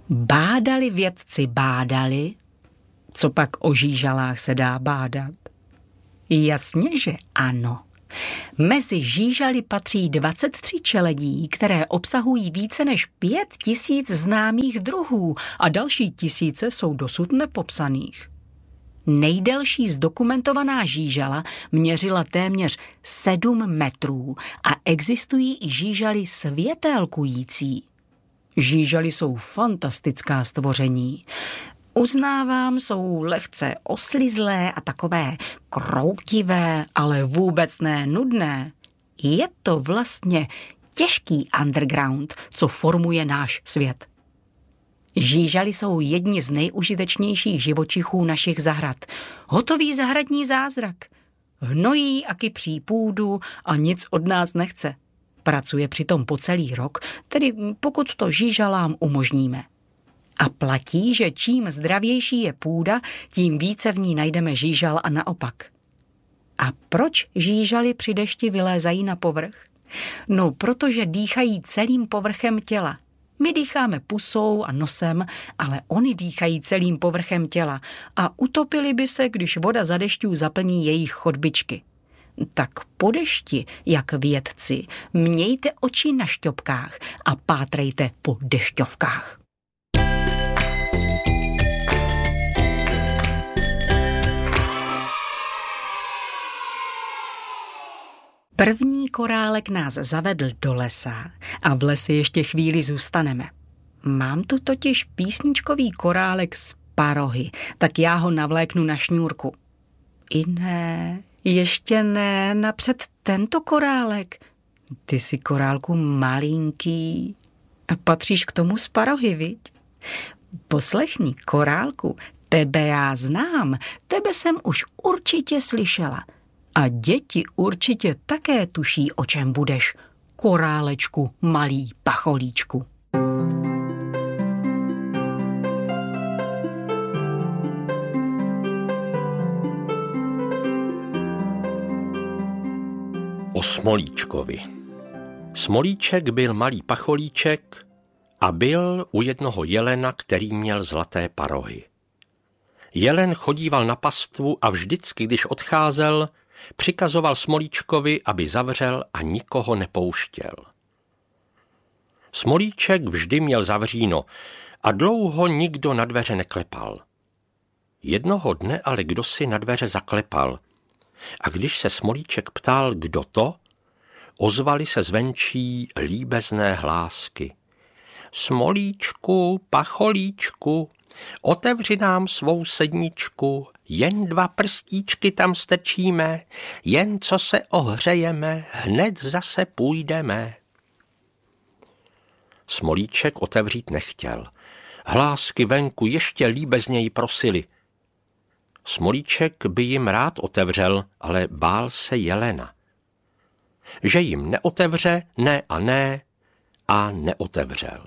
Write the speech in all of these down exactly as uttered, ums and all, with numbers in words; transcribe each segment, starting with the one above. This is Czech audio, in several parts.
Bádali vědci, bádali, co pak o žížalách se dá bádat? Jasně, že ano. Mezi žížaly patří dvacet tři čeledí, které obsahují více než pět tisíc známých druhů a další tisíce jsou dosud nepopsaných. Nejdelší zdokumentovaná žížala měřila téměř sedm metrů a existují i žížaly světélkující. Žížaly jsou fantastická stvoření. Uznávám, jsou lehce oslizlé a takové kroutivé, ale vůbec ne nudné. Je to vlastně těžký underground, co formuje náš svět. Žížaly jsou jedni z nejužitečnějších živočichů našich zahrad. Hotový zahradní zázrak. Hnojí a kypří půdu a nic od nás nechce. Pracuje přitom po celý rok, tedy pokud to žížalám umožníme. A platí, že čím zdravější je půda, tím více v ní najdeme žížal a naopak. A proč žížaly při dešti vylézají na povrch? No, protože dýchají celým povrchem těla. My dýcháme pusou a nosem, ale oni dýchají celým povrchem těla a utopili by se, když voda za dešťů zaplní jejich chodbičky. Tak po dešti, jak vědci, mějte oči na šťopkách a pátrejte po dešťovkách. První korálek nás zavedl do lesa a v lese ještě chvíli zůstaneme. Mám tu totiž písničkový korálek z parohy, tak já ho navléknu na šňůrku. I ne, ještě ne, napřed tento korálek. Ty jsi, korálku, malinký. A patříš k tomu z parohy, viď? Poslechni, korálku, tebe já znám, tebe jsem už určitě slyšela. A děti určitě také tuší, o čem budeš, korálečku, malý pacholíčku. O Smolíčkovi. Smolíček byl malý pacholíček a byl u jednoho jelena, který měl zlaté parohy. Jelen chodíval na pastvu a vždycky, když odcházel, přikazoval Smolíčkovi, aby zavřel a nikoho nepouštěl. Smolíček vždy měl zavříno a dlouho nikdo na dveře neklepal. Jednoho dne ale kdosi na dveře zaklepal a když se Smolíček ptal, kdo to, ozvaly se zvenčí líbezné hlásky. Smolíčku, pacholíčku, otevři nám svou sedničku, jen dva prstíčky tam strčíme, jen co se ohřejeme, hned zase půjdeme. Smolíček otevřít nechtěl. Hlásky venku ještě líbezněji prosili. Smolíček by jim rád otevřel, ale bál se jelena. Že jim neotevře, ne a ne, a neotevřel.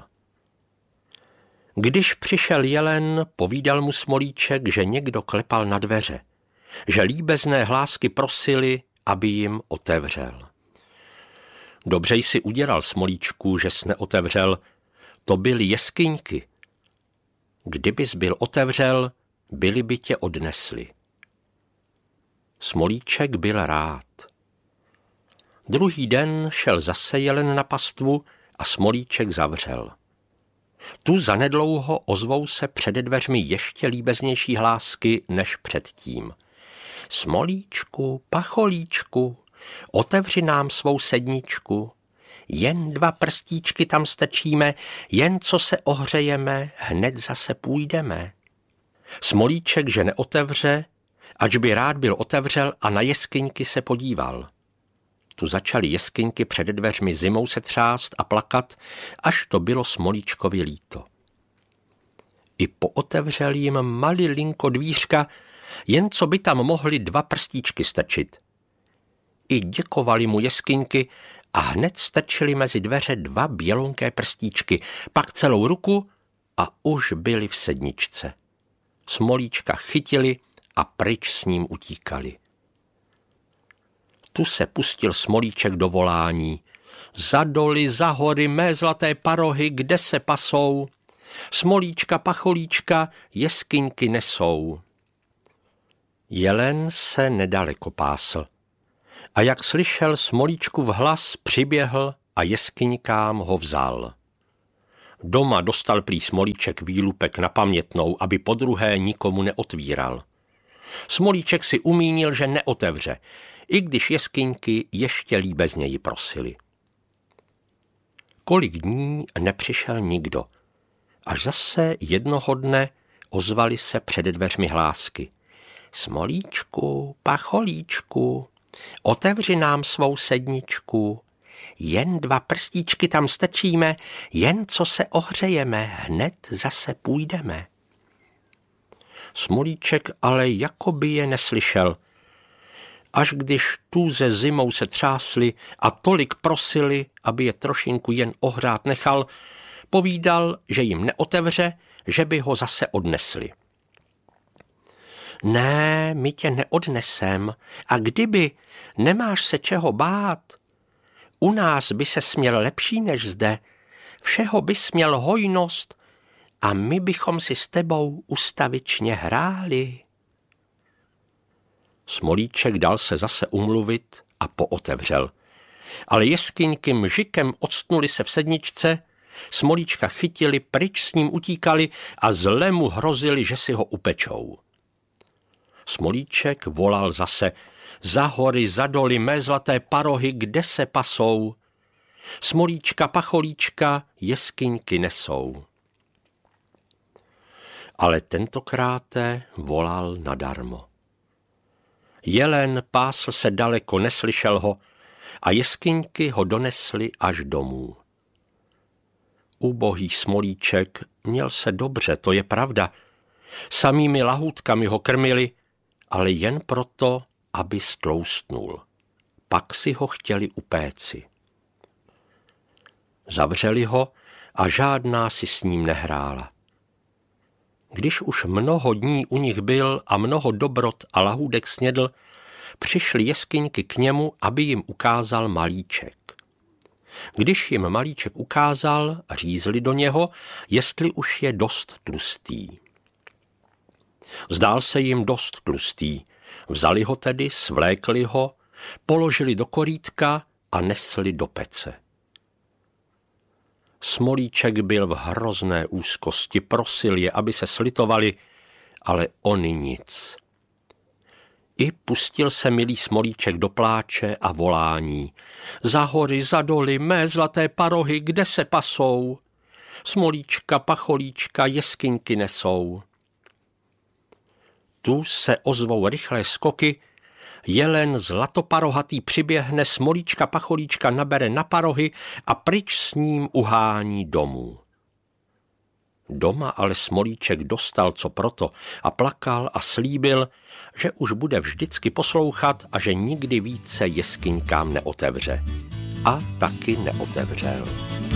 Když přišel jelen, povídal mu Smolíček, že někdo klepal na dveře, že líbezné hlásky prosili, aby jim otevřel. Dobře jsi udělal, Smolíčku, že jsi neotevřel, to byly jeskyňky. Kdybys byl otevřel, byli by tě odnesli. Smolíček byl rád. Druhý den šel zase jelen na pastvu a Smolíček zavřel. Tu zanedlouho ozvou se přede dveřmi ještě líbeznější hlásky než předtím. Smolíčku, pacholíčku, otevři nám svou sedničku, jen dva prstíčky tam strčíme, jen co se ohřejeme, hned zase půjdeme. Smolíček, že neotevře, ač by rád byl otevřel a na jeskyňky se podíval. Tu začaly jeskyňky před dveřmi zimou se třást a plakat, až to bylo Smolíčkovi líto. I pootevřel jim malilinko dvířka, jen co by tam mohli dva prstíčky strčit. I děkovali mu jeskyňky a hned strčili mezi dveře dva bělonké prstíčky, pak celou ruku a už byli v sedničce. Smolíčka chytili a pryč s ním utíkali. Tu se pustil Smolíček do volání. Za doly, za hory, mé zlaté parohy, kde se pasou? Smolíčka, pacholíčka, jeskyňky nesou. Jelen se nedaleko pásl a jak slyšel Smolíčkův hlas, přiběhl a jeskyňkám ho vzal. Doma dostal prý Smolíček výlupek na pamětnou, aby podruhé nikomu neotvíral. Smolíček si umínil, že neotevře, i když jeskyňky ještě líbezněji prosili. Kolik dní nepřišel nikdo, až zase jednoho dne ozvali se před dveřmi hlásky. Smolíčku, pacholíčku, otevři nám svou sedničku. Jen dva prstíčky tam strčíme, jen co se ohřejeme, hned zase půjdeme. Smolíček ale jakoby je neslyšel. Až když tůze zimou se třásli a tolik prosili, aby je trošinku jen ohrát nechal, povídal, že jim neotevře, že by ho zase odnesli. Ne, my tě neodnesem, a kdyby, nemáš se čeho bát. U nás by se směl lepší než zde, všeho bys měl hojnost a my bychom si s tebou ustavičně hráli. Smolíček dal se zase umluvit a pootevřel. Ale jeskyňky mžikem octnuli se v sedničce, Smolíčka chytili, pryč s ním utíkali a zle mu hrozili, že si ho upečou. Smolíček volal zase, za hory, za doly, mé zlaté parohy, kde se pasou? Smolíčka, pacholíčka, jeskyňky nesou. Ale tentokráte volal nadarmo. Jelen pásl se daleko, neslyšel ho a jeskyňky ho donesly až domů. Ubohý Smolíček měl se dobře, to je pravda. Samými lahůdkami ho krmili, ale jen proto, aby stloustnul. Pak si ho chtěli upéci. Zavřeli ho a žádná si s ním nehrála. Když už mnoho dní u nich byl a mnoho dobrot a lahůdek snědl, přišli jeskyňky k němu, aby jim ukázal malíček. Když jim malíček ukázal, řízli do něho, jestli už je dost tlustý. Zdál se jim dost tlustý, vzali ho tedy, svlékli ho, položili do korítka a nesli do pece. Smolíček byl v hrozné úzkosti, prosil je, aby se slitovali, ale oni nic. I pustil se milý Smolíček do pláče a volání. Za hory, za doly, mé zlaté parohy, kde se pasou? Smolíčka, pacholíčka, jeskyňky nesou. Tu se ozvou rychlé skoky, jelen zlatoparohatý přiběhne, Smolíčka, pacholíčka nabere na parohy a pryč s ním uhání domů. Doma ale Smolíček dostal co proto a plakal a slíbil, že už bude vždycky poslouchat a že nikdy více jeskyňkám neotevře. A taky neotevřel.